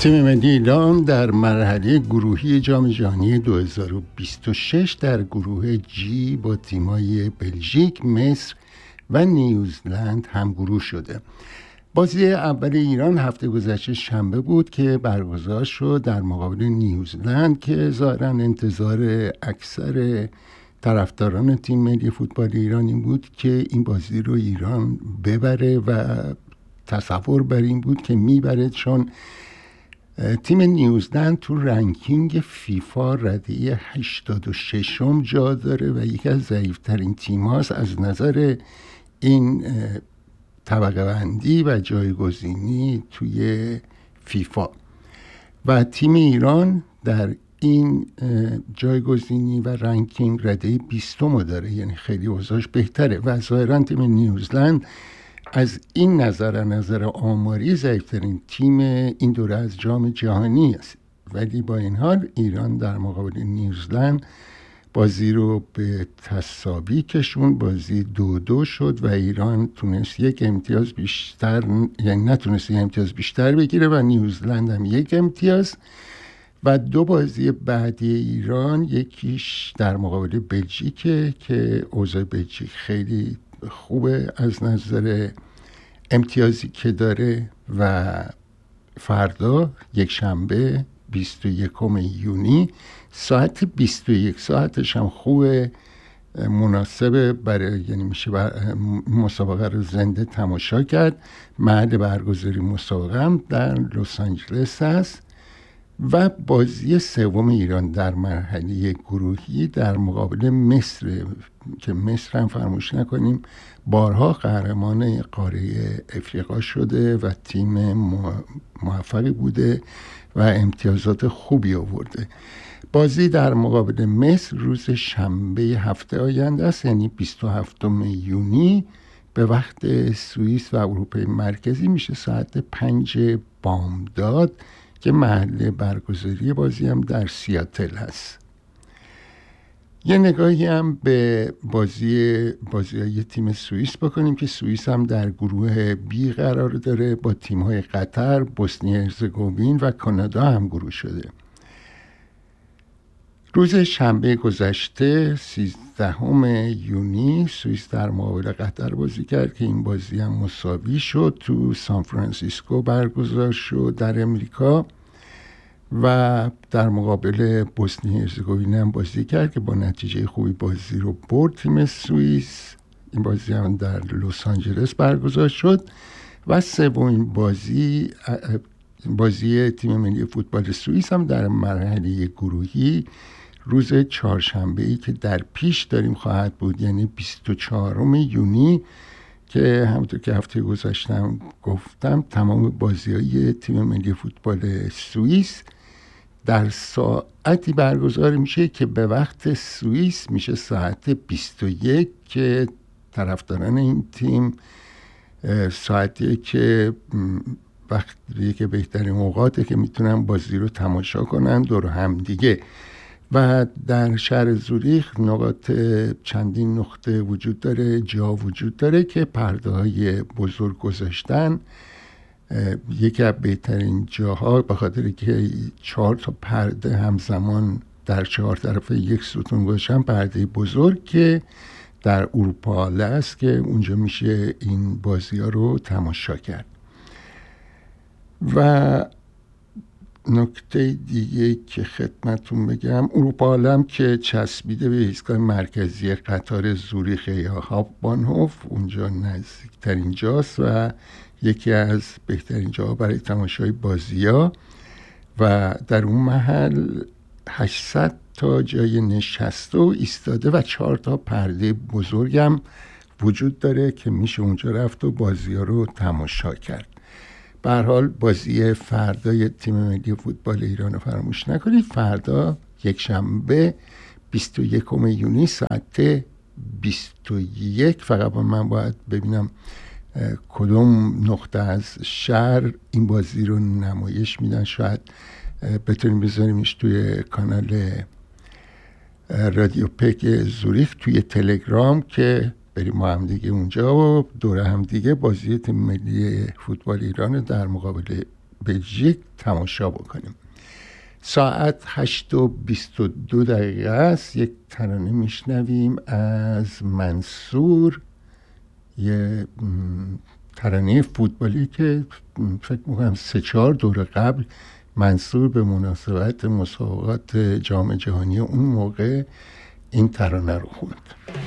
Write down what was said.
تیم ملی ایران در مرحله گروهی جام جهانی 2026 در گروه جی با تیم‌های بلژیک، مصر و نیوزلند همگروه شده. بازی اول ایران هفته گذشته شنبه بود که برگزار شد در مقابل نیوزلند که ظاهراً انتظار اکثر طرفداران تیم ملی فوتبال ایران این بود که این بازی رو ایران ببره و تصور بر این بود که میبره، چون تیم نیوزلند تو رنکینگ فیفا رده 86 جا داره و یکی از ضعیف‌ترین تیم هاست از نظر این طبقه بندی و جایگزینی توی فیفا. و تیم ایران در این جایگزینی و رنکینگ رده 20 داره، یعنی خیلی اوضاعش بهتره و ظاهراً تیم نیوزلند از این نظر آماری ضعیف‌ترین تیم این دوره از جام جهانی است. ولی با این حال ایران در مقابل نیوزلند بازی رو به تساوی کشون، بازی 2-2 شد و ایران تونست یک امتیاز بیشتر، یعنی نتونست یک امتیاز بیشتر بگیره و نیوزلند هم یک امتیاز. و دو بازی بعدی ایران، یکیش در مقابل بلژیکه که اوضاع بلژیک خیلی خوبه از نظر امتیازی که داره و فردا یک شنبه 21 یونی ساعت 21 ساعتش هم خوبه، مناسبه برای، یعنی میشه مسابقه رو زنده تماشا کرد. محل برگزاری مسابقه هم در لس آنجلس هست. و بازی سوم ایران در مرحله گروهی در مقابل مصر که مصر هم فراموش نکنیم بارها قهرمان قاره افریقا شده و تیم موفقی بوده و امتیازات خوبی آورده. بازی در مقابل مصر روز شنبه هفته آینده است، یعنی 27 یونی به وقت سوئیس و اروپای مرکزی، میشه ساعت 5 بامداد که محل برگزاری بازی هم در سیاتل هست. یه نگاهی هم به بازی‌های تیم سوئیس بکنیم که سوئیس هم در گروه بی قرار داره، با تیم‌های قطر، بوسنی هرزگوین و کانادا هم گروه شده. روز شنبه گذشته 13 یونی سوئیس در مقابل قطر بازی کرد که این بازی هم مساوی شد، تو سان فرانسیسکو برگزار شد در امریکا. و در مقابل بوسنی هرزگوین هم بازی کرد که با نتیجه خوبی بازی رو برد تیم سوئیس. این بازی هم در لس آنجلس برگزار شد. و سومین بازی تیم ملی فوتبال سوئیس هم در مرحله گروهی روز چهارشنبه‌ای که در پیش داریم خواهد بود، یعنی 24 یونی که همونطور که هفته گذاشتم گفتم تمام بازی‌های تیم ملی فوتبال سوئیس در ساعتی برگزار میشه که به وقت سوئیس میشه ساعت 21 که طرفداران این تیم ساعتی که وقتی که بهترین اوقاته که میتونن بازی رو تماشا کنن دور هم دیگه. و در شهر زوریخ چندین نقطه وجود داره، جا وجود داره که پرده‌های بزرگ گذاشتن. یکی از بهترین جاها به خاطر که 4 پرده همزمان در 4 طرف یک ستون گذاشتن، پرده بزرگ که در اروپاله است که اونجا میشه این بازی ها رو تماشا کرد. و نکته دیگه که خدمتون بگم، اروپا هم که چسبیده به ایستگاه مرکزی قطار زوریخ یا هاپبانهوف، اونجا نزدیکترین جاست و یکی از بهترین جاها برای تماشای بازی‌ها. و در اون محل 800 تا جای نشسته و ایستاده و 4 پرده بزرگم وجود داره که میشه اونجا رفت و بازی‌ها رو تماشا کرد. به هر حال بازی فردای تیم ملی فوتبال ایران رو فراموش نکنید. فردا یک شنبه 21 یونی ساعت 21. فقط من باید ببینم کدوم نقطه از شهر این بازی رو نمایش میدن. شاید بتونیم بذاریمش توی کانال رادیو پک زوریخ توی تلگرام که بریم ما هم دیگه اونجا و دوره هم دیگه بازی تیم ملی فوتبال ایران در مقابل بلژیک تماشا بکنیم. ساعت 8:22 است. یک ترانه میشنویم از منصور، یه ترانه فوتبالی که فکر میکنم 3-4 دور قبل منصور به مناسبت مسابقات جام جهانی اون موقع این ترانه رو خوند.